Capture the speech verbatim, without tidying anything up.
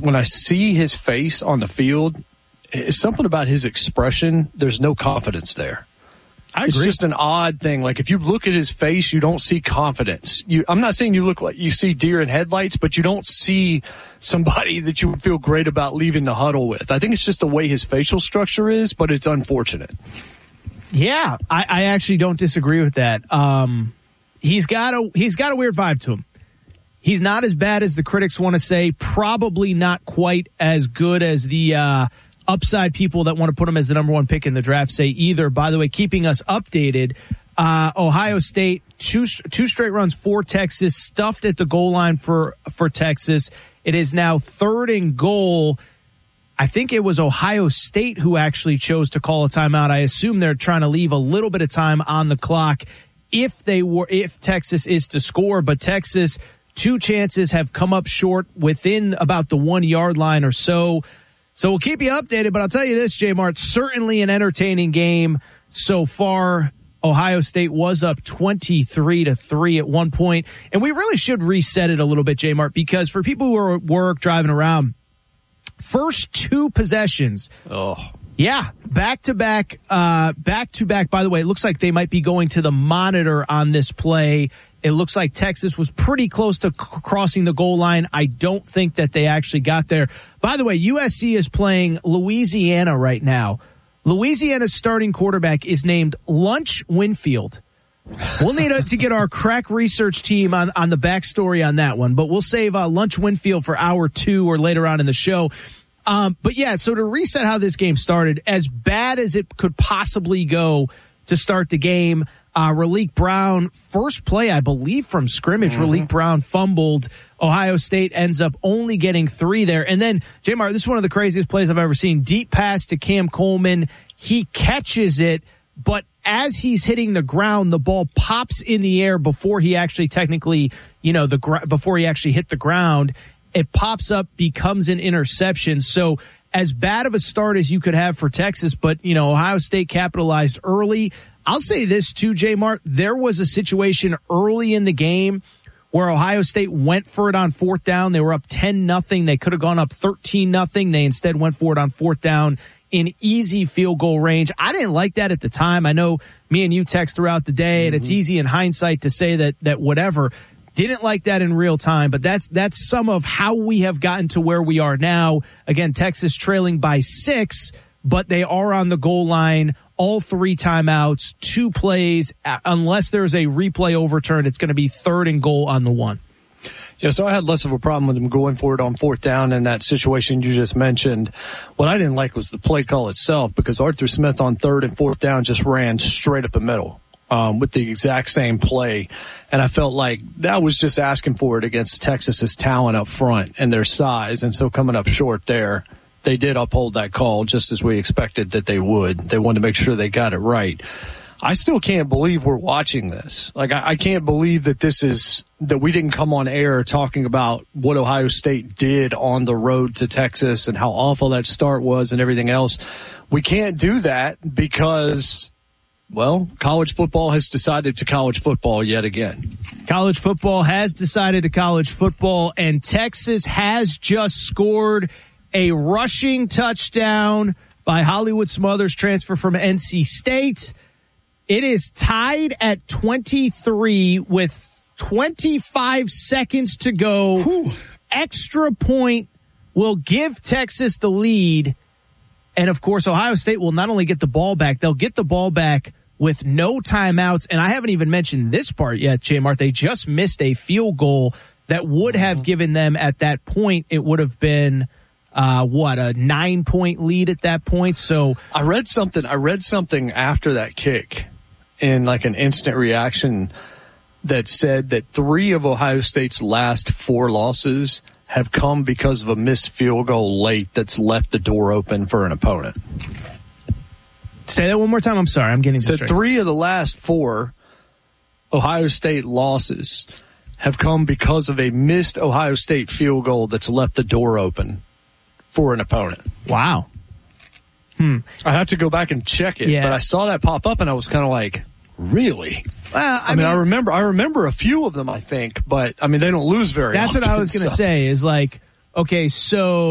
when I see his face on the field, it's something about his expression. There's no confidence there. I it's agree. just an odd thing. Like, if you look at his face, you don't see confidence. You, I'm not saying you look like you see deer in headlights, but you don't see somebody that you would feel great about leaving the huddle with. I think it's just the way his facial structure is, but it's unfortunate. Yeah, I, I actually don't disagree with that. Um, he's got a he's got a weird vibe to him. He's not as bad as the critics want to say. Probably not quite as good as the uh, upside people that want to put him as the number one pick in the draft say either. By the way, keeping us updated, uh, Ohio State, two, two straight runs for Texas, stuffed at the goal line for, for Texas. It is now third and goal. I think it was Ohio State who actually chose to call a timeout. I assume they're trying to leave a little bit of time on the clock if they were, if Texas is to score, but Texas, two chances have come up short within about the one yard line or so. So we'll keep you updated, but I'll tell you this, J-Mart, certainly an entertaining game so far. Ohio State was up twenty-three to three at one point, and we really should reset it a little bit, J-Mart, because for people who are at work, driving around, first two possessions. Oh. Yeah, back-to-back, uh, back-to-back. By the way, it looks like they might be going to the monitor on this play. It looks like Texas was pretty close to c- crossing the goal line. I don't think that they actually got there. By the way, U S C is playing Louisiana right now. Louisiana's starting quarterback is named Lunch Winfield. We'll need to get our crack research team on, on the backstory on that one, but we'll save uh, Lunch Winfield for hour two or later on in the show. Um, but yeah, so to reset how this game started, as bad as it could possibly go to start the game, Uh, Raleek Brown, first play, I believe, from scrimmage. Mm-hmm. Raleek Brown fumbled. Ohio State ends up only getting three there. And then, J-Mar, this is one of the craziest plays I've ever seen. Deep pass to Cam Coleman. He catches it, but as he's hitting the ground, the ball pops in the air before he actually technically, you know, the gr- before he actually hit the ground. It pops up, becomes an interception. So as bad of a start as you could have for Texas, but, you know, Ohio State capitalized early. I'll say this too, J-Mart. There was a situation early in the game where Ohio State went for it on fourth down. They were up ten nothing. They could have gone up thirteen nothing. They instead went for it on fourth down in easy field goal range. I didn't like that at the time. I know me and you text throughout the day, and mm-hmm. it's easy in hindsight to say that that whatever. Didn't like that in real time, but that's that's some of how we have gotten to where we are now. Again, Texas trailing by six, but they are on the goal line. All three timeouts, two plays. Unless there's a replay overturn, it's going to be third and goal on the one. Yeah, so I had less of a problem with them going for it on fourth down in that situation you just mentioned. What I didn't like was the play call itself, because Arthur Smith on third and fourth down just ran straight up the middle um, with the exact same play. And I felt like that was just asking for it against Texas's talent up front and their size. And so coming up short there, they did uphold that call just as we expected that they would. They wanted to make sure they got it right. I still can't believe we're watching this. Like, I, I can't believe that this is, that we didn't come on air talking about what Ohio State did on the road to Texas and how awful that start was and everything else. We can't do that because, well, college football has decided to college football yet again. College football has decided to college football, and Texas has just scored a rushing touchdown by Hollywood Smothers, transfer from N C State. It is tied at twenty-three with twenty-five seconds to go. Whew. Extra point will give Texas the lead. And, of course, Ohio State will not only get the ball back, they'll get the ball back with no timeouts. And I haven't even mentioned this part yet, J-Mart. They just missed a field goal that would have given them, at that point, it would have been – Uh, what, a nine point lead at that point. So I read something, I read something after that kick in like an instant reaction that said that three of Ohio State's last four losses have come because of a missed field goal late that's left the door open for an opponent. Say that one more time. I'm sorry. I'm getting so distracted. Three of the last four Ohio State losses have come because of a missed Ohio State field goal that's left the door open for an opponent. Wow. Hmm. I have to go back and check it, yeah. but I saw that pop up and I was kind of like, really? Well, I, I mean, mean, I remember, I remember a few of them, I think, but I mean, they don't lose very that's often. That's what I was going to so. say is like, okay, so